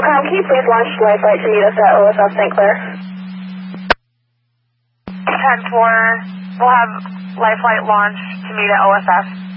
SOCOM, can you please launch Lifelight to meet us at OSF St. Clair? 10-4, we'll have Lifelight launch to meet at OSF.